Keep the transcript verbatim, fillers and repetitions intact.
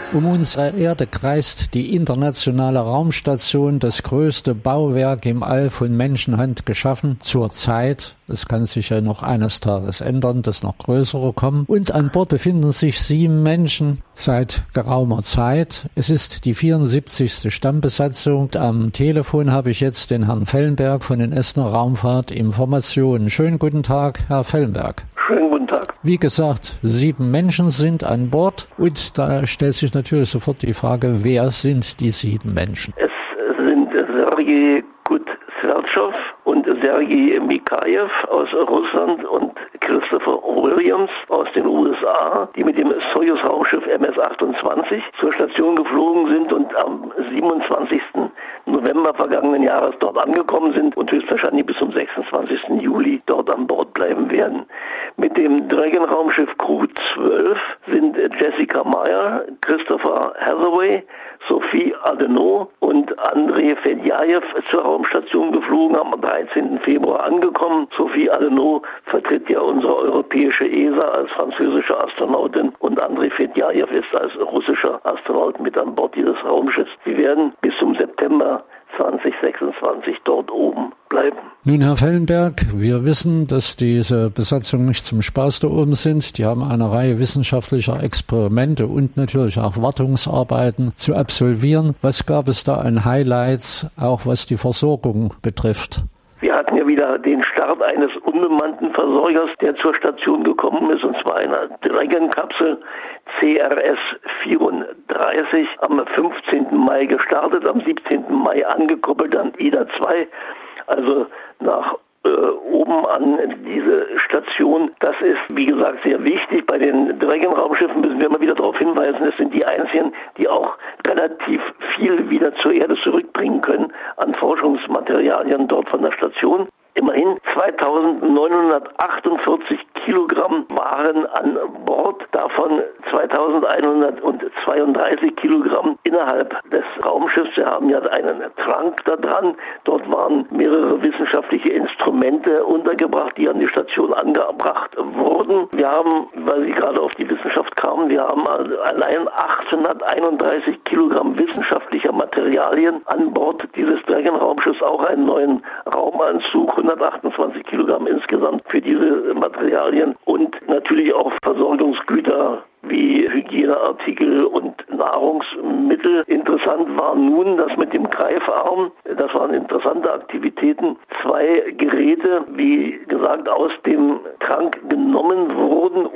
Um unsere Erde kreist die internationale Raumstation, das größte Bauwerk im All von Menschenhand geschaffen, zurzeit. Es kann sich ja noch eines Tages ändern, dass noch größere kommen. Und an Bord befinden sich sieben Menschen seit geraumer Zeit. Es ist die vierundsiebzigste Stammbesatzung. Am Telefon habe ich jetzt den Herrn Fellenberg von den Essener Raumfahrtinformationen. Schönen guten Tag, Herr Fellenberg. Schönen guten Tag. Wie gesagt, sieben Menschen sind an Bord und da stellt sich natürlich sofort die Frage, wer sind die sieben Menschen? Es sind Sergei Kutsertschow und Sergei Mikhaev aus Russland und Christopher Williams aus den U S A, die mit dem Soyuz-Raumschiff M S achtundzwanzig zur Station geflogen sind und am siebenundzwanzigsten November vergangenen Jahres dort angekommen sind und höchstwahrscheinlich bis zum sechsundzwanzigsten Juli dort an Bord bleiben werden. Mit dem Dragon-Raumschiff Crew zwölf sind Jessica Meyer, Christopher Hathaway, Sophie Adenau und Andrei Fedjajew zur Raumstation geflogen, am dreizehnten Februar angekommen. Sophie Adenau vertritt ja unsere europäische E S A als französische Astronautin und Andrei Fedjajew ist als russischer Astronaut mit an Bord dieses Raumschiffs. Sie werden bis zum September zweitausendsechsundzwanzig dort oben bleiben. Nun, Herr Fellenberg, wir wissen, dass diese Besatzung nicht zum Spaß da oben sind. Die haben eine Reihe wissenschaftlicher Experimente und natürlich auch Wartungsarbeiten zu absolvieren. Was gab es da an Highlights, auch was die Versorgung betrifft? Wir hatten ja wieder den Start eines unbemannten Versorgers, der zur Station gekommen ist, und zwar einer Dragon-Kapsel C R S vierunddreißig, am fünfzehnten Mai gestartet, am siebzehnten Mai angekoppelt an I D A zwei, also nach äh, oben an diese Station. Das ist, wie gesagt, sehr wichtig. Bei den Dragon-Raumschiffen müssen wir immer wieder darauf hinweisen, es sind die einzigen, die auch relativ viel wieder zur Erde zurückbringen können an Forschungsmaterialien dort von der Station. Immerhin zweitausendneunhundertachtundvierzig Kilogramm waren an Bord, davon zweitausendeinhundertzweiunddreißig Kilogramm innerhalb des Raumschiffs. Wir haben ja einen Trunk da dran. Dort waren mehrere wissenschaftliche Instrumente untergebracht, die an die Station angebracht wurden. Wir haben, weil Sie gerade auf die Wissenschaft kamen, wir haben also allein achthunderteinunddreißig Kilogramm wissenschaftlicher Materialien an Bord dieses Dragon-Raumschiffs, auch einen neuen Raumanzug, hundertachtundzwanzig Kilogramm insgesamt für diese Materialien und natürlich auch Versorgungsgüter wie Hygieneartikel und Nahrungsmittel. Interessant war nun, dass mit dem Greifarm, das waren interessante Aktivitäten, zwei Geräte, wie gesagt, aus dem Tank genommen wurden